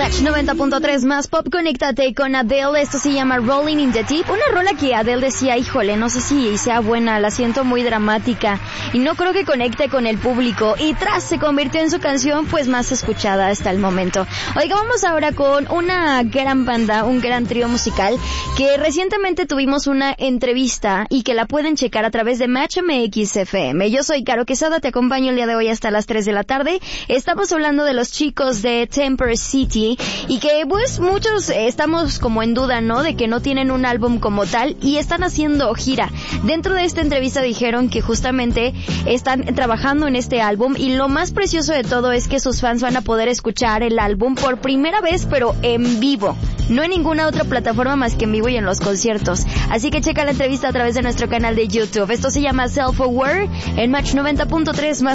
Match 90.3 más pop, conéctate con Adele. Esto se llama Rolling in the Deep. Una rola que Adele decía, híjole, no sé si sea buena, la siento muy dramática y no creo que conecte con el público. Y se convirtió en su canción pues más escuchada hasta el momento. Oiga, vamos ahora con una gran banda, un gran trío musical que recientemente tuvimos una entrevista y que la pueden checar a través de Match MX FM. Yo soy Caro Quesada, te acompaño el día de hoy hasta las 3 de la tarde. Estamos hablando de los chicos de Temper City y que pues muchos estamos como en duda, ¿no? De que no tienen un álbum como tal y están haciendo gira. Dentro de esta entrevista dijeron que justamente están trabajando en este álbum y lo más precioso de todo es que sus fans van a poder escuchar el álbum por primera vez, pero en vivo. No en ninguna otra plataforma más que en vivo y en los conciertos. Así que checa la entrevista a través de nuestro canal de YouTube. Esto se llama Self Aware en Match 90.3 más